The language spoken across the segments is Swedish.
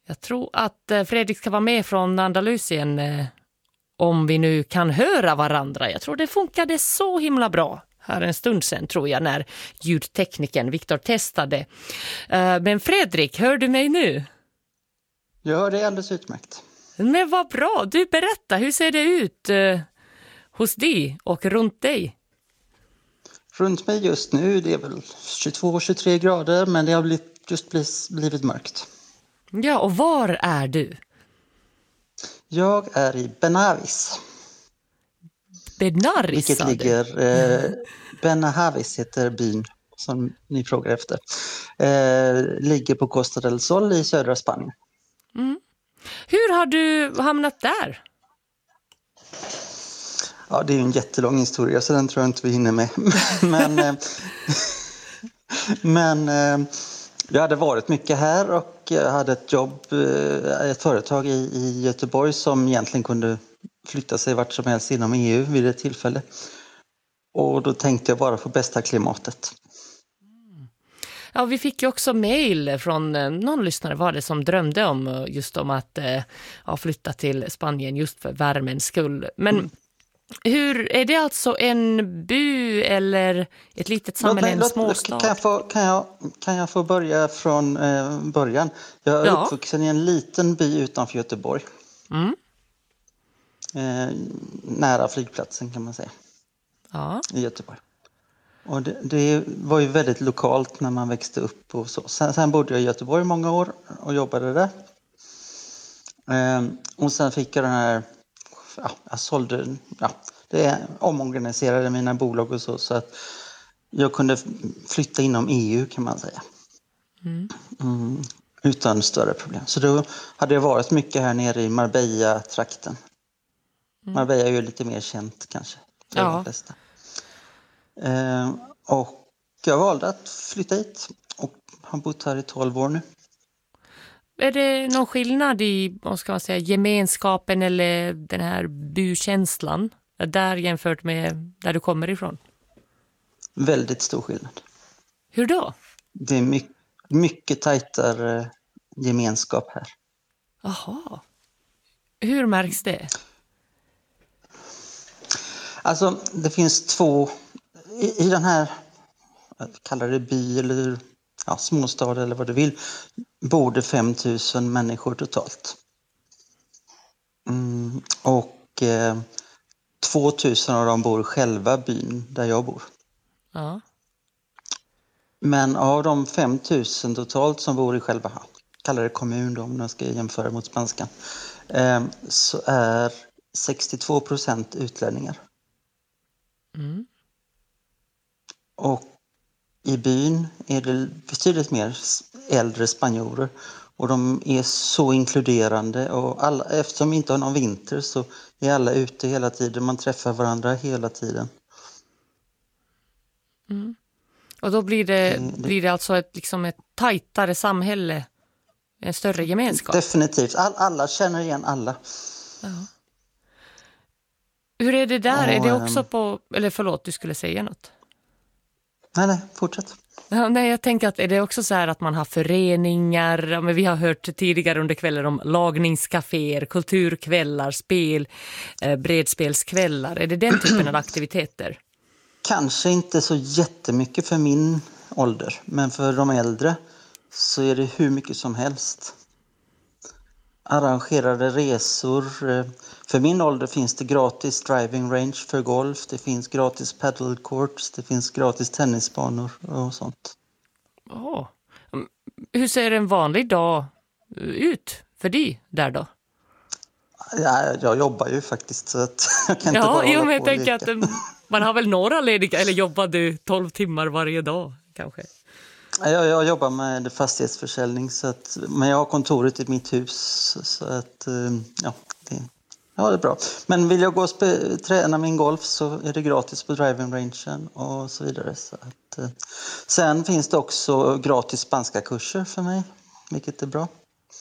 Jag tror att Fredrik ska vara med från Andalusien om vi nu kan höra varandra. Jag tror det funkade så himla bra här en stund sedan, tror jag, när ljudtekniken Viktor testade. Men Fredrik, hör du mig nu? Jag hör det alldeles utmärkt. Men vad bra, du berätta, hur ser det ut hos dig och runt dig? Runt mig just nu, det är väl 22-23 grader, men det har just blivit mörkt. Ja, och var är du? Jag är i Benavis. Benaris, vilket ligger... Benavis heter byn som ni frågar efter. Ligger på Costa del Sol i södra Spanien. Mm. Hur har du hamnat där? Ja, det är ju en jättelång historia så den tror jag inte vi hinner med. men jag hade varit mycket här och jag hade ett jobb, ett företag i Göteborg som egentligen kunde flytta sig vart som helst inom EU vid ett tillfälle. Och då tänkte jag bara på bästa klimatet. Ja, vi fick ju också mejl från någon lyssnare var det som drömde om just om att flytta till Spanien just för värmens skull. Men hur är det alltså en by eller ett litet samhälle, en småstad? Kan jag få börja från början? Jag är uppvuxen i en liten by utanför Göteborg. Mm. Nära flygplatsen kan man säga. Ja. I Göteborg. Och det var ju väldigt lokalt när man växte upp och så. Sen bodde jag i Göteborg många år och jobbade där. Och sen fick jag den här, jag sålde, omorganiserade mina bolag och så att jag kunde flytta inom EU kan man säga. Utan större problem. Så då hade jag varit mycket här nere i Marbella-trakten. Marbella är ju lite mer känt kanske för de flesta. Och jag valde att flytta hit och har bott här i 12 år nu. Är det någon skillnad i, vad ska man säga, gemenskapen eller den här bykänslan där jämfört med där du kommer ifrån? Väldigt stor skillnad. Hur då? Det är mycket tajtare gemenskap här. Aha. Hur märks det? Alltså, det finns två... I den här, jag kallar det by eller småstad eller vad du vill, bor det 5 000 människor totalt. Och 2 000 av dem bor själva byn där jag bor. Ja. Men av de 5 000 totalt som bor i själva, kallar det kommun då, om jag ska jämföra mot spanskan, så är 62% utlänningar. Och i byn är det betydligt mer äldre spanjorer och de är så inkluderande och alla, eftersom vi inte har någon vinter så är alla ute hela tiden, man träffar varandra hela tiden. Och då blir det alltså ett tajtare samhälle, en större gemenskap? Definitivt, alla känner igen alla. Ja. Hur är det där? Är det också på, eller förlåt, du skulle säga något? Nej, fortsätt. Ja, nej, jag tänker att är det också så här att man har föreningar, men vi har hört tidigare under kvällen om lagningscaféer, kulturkvällar, bredspelskvällar. Är det den typen av aktiviteter? Kanske inte så jättemycket för min ålder, men för de äldre så är det hur mycket som helst. Arrangerade resor. För min ålder finns det gratis driving range för golf. Det finns gratis paddle courts. Det finns gratis tennisbanor och sånt. Hur ser en vanlig dag ut för dig där då? Ja, jag jobbar ju faktiskt så att jag kan inte bara hålla på jag och tänker leka. att man har väl några lediga, eller jobbar du 12 timmar varje dag kanske? Jag jobbar med fastighetsförsäljning men jag har kontoret i mitt hus så att det är bra. Men vill jag gå och träna min golf så är det gratis på driving rangen och så vidare. Så att, sen finns det också gratis spanska kurser för mig, vilket är bra.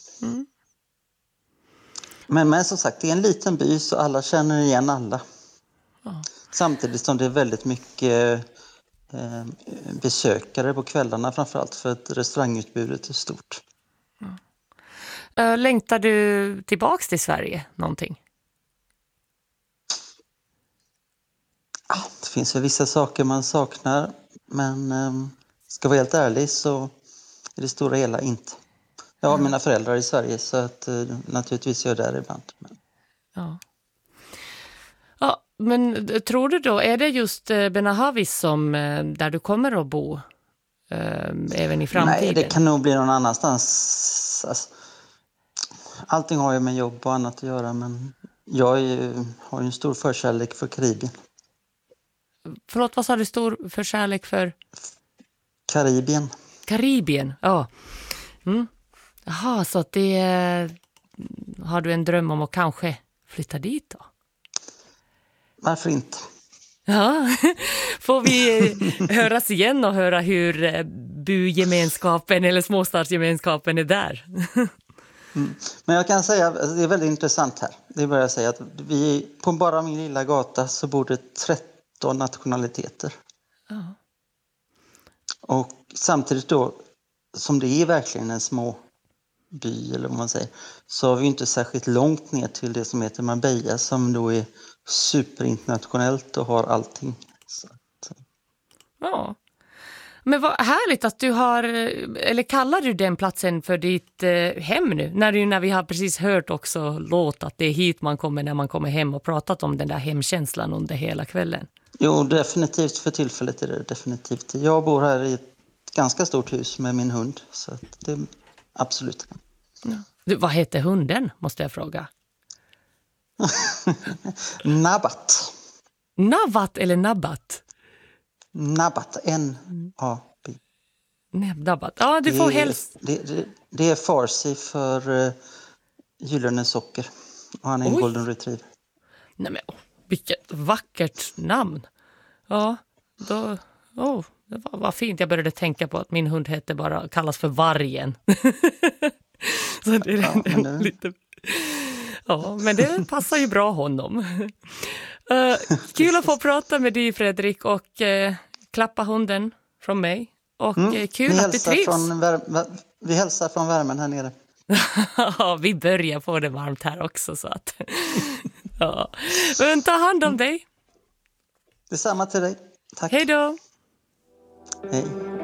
Men som sagt, det är en liten by så alla känner igen alla. Samtidigt som det är väldigt mycket besökare på kvällarna framförallt för att restaurangutbudet är stort. Längtar du tillbaks till Sverige någonting? Ja, det finns väl vissa saker man saknar, men ska vara helt ärlig så är det stora hela inte. Jag har mina föräldrar i Sverige så att naturligtvis är jag där ibland. Ja. Ja, men tror du då, är det just Benahavis som där du kommer att bo även i framtiden? Nej, det kan nog bli någon annanstans. Alltså, allting har ju med jobb och annat att göra, men jag har ju en stor förkärlek för Karibien. Förlåt, vad sa du, stor förkärlek för? Karibien. Karibien, ja. Jaha, så att det har du en dröm om att kanske flytta dit då? Varför inte? Ja, får vi höras igen och höra hur bygemenskapen eller småstadsgemenskapen är där? Men jag kan säga att det är väldigt intressant här. Det är bara att säga att på bara min lilla gata så bor det 13 nationaliteter. Ja. Och samtidigt då, som det är verkligen en små by eller vad man säger, så har vi inte särskilt långt ner till det som heter Marbella som då är superinternationellt och har allting. Så att... Ja. Men vad härligt att du har, eller kallar du den platsen för ditt hem nu? När vi har precis hört också låt att det är hit man kommer när man kommer hem och pratat om den där hemkänslan under hela kvällen. Jo, definitivt för tillfället är det definitivt. Jag bor här i ett ganska stort hus med min hund, så att det är absolut. Ja. Du, vad heter hunden, måste jag fråga? Nabat. Navat eller Nabat? Nabat, N-A-B. Nabat, ja du får helst. Det är farsi för gyllene socker. Och han är en golden retriever. Nej men, vilket vackert namn. Ja, då... det var fint. Jag började tänka på att min hund kallas för Vargen. Så det är lite... Ja, men det passar ju bra honom. Kul att få prata med dig, Fredrik, och klappa hunden från mig. Och kul att du trivs. Vi hälsar från värmen här nere. Ja, vi börjar få det varmt här också. Så att, ja. Men ta hand om dig. Detsamma till dig. Tack. Hej då. Hej.